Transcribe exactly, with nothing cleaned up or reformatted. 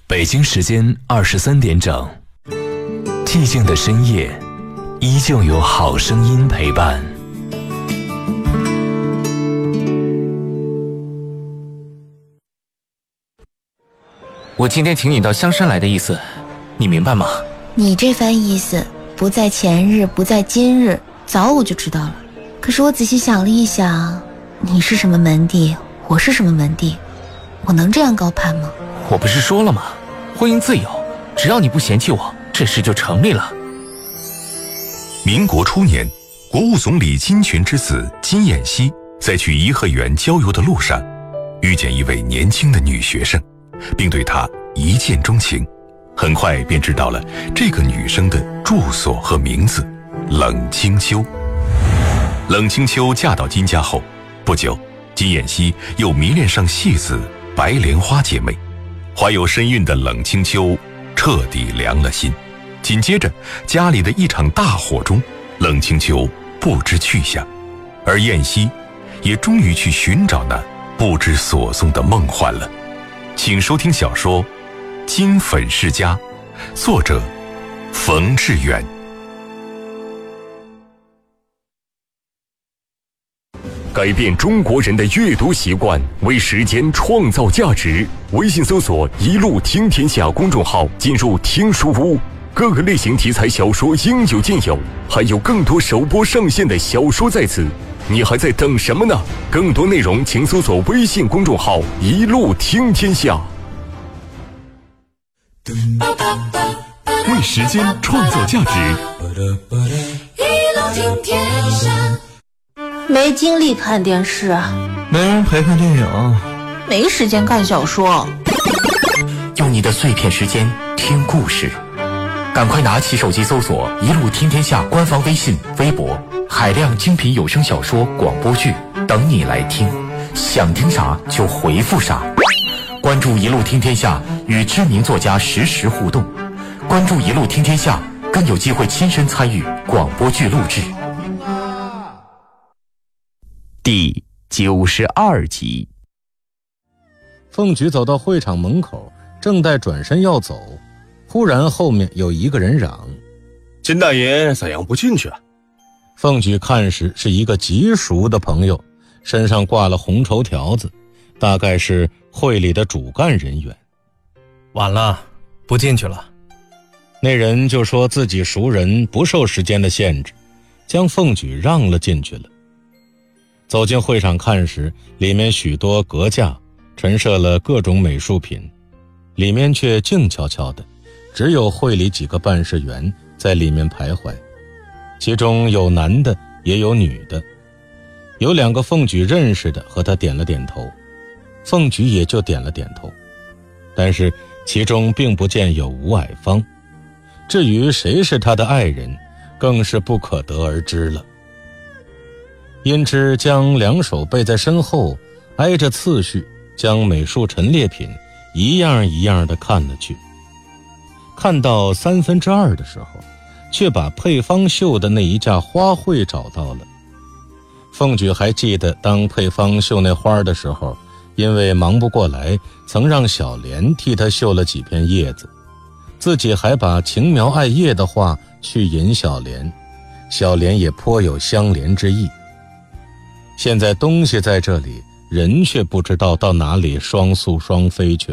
北京时间二十三点整，寂静的深夜，依旧有好声音陪伴。 我今天请你到香山来的意思，你明白吗？ 你这番意思，不在前日，不在今日，早我就知道了。可是我仔细想了一想，你是什么门第，我是什么门第，我能这样高攀吗？ 我不是说了吗？婚姻自由，只要你不嫌弃我，这事就成立了。 民国初年，国务总理金泉之子金衍锡在去颐和园郊游的路上，遇见一位年轻的女学生，并对她一见钟情，很快便知道了这个女生的住所和名字冷清秋。冷清秋嫁到金家后不久，金衍锡又迷恋上戏子白莲花姐妹，怀有身孕的冷清秋彻底凉了心。紧接着家里的一场大火中，冷清秋不知去向，而衍锡也终于去寻找那不知所踪的梦幻了。请收听小说《金粉世家》，作者冯志远。 改变中国人的阅读习惯，为时间创造价值。微信搜索“一路听天下”公众号，进入听书屋，各个类型题材小说应有尽有，还有更多首播上线的小说在此，你还在等什么呢？更多内容请搜索微信公众号“一路听天下”。 为时间创造价值， 一路听天下。 没精力看电视， 没人陪看电影， 没时间看小说， 用你的碎片时间听故事，赶快拿起手机搜索“一路听天下”官方微信、微博，海量精品有声小说、广播剧等你来听，想听啥就回复啥。关注“一路听天下”，与知名作家实时互动。关注“一路听天下”，更有机会亲身参与广播剧录制。第九十二集。 凤举走到会场门口，正待转身要走，忽然后面有一个人嚷：“ 金大爷怎样不进去？” 凤举看时是一个极熟的朋友，身上挂了红绸条子，大概是会里的主干人员。 晚了，不进去了。 那人就说自己熟人，不受时间的限制，将凤举让了进去了。走进会场看时，里面许多阁架陈设了各种美术品，里面却静悄悄的，只有会里几个办事员在里面徘徊，其中有男的也有女的。有两个凤举认识的和他点了点头，凤举也就点了点头，但是其中并不见有吴矮芳，至于谁是他的爱人，更是不可得而知了。因之将两手背在身后，挨着次序将美术陈列品一样一样地看了去。看到三分之二的时候，却把配方绣的那一架花卉找到了。凤举还记得当配方绣那花的时候，因为忙不过来，曾让小莲替他绣了几片叶子，自己还把情苗爱叶的话去引小莲，小莲也颇有相怜之意。现在东西在这里，人却不知道到哪里双宿双飞去了。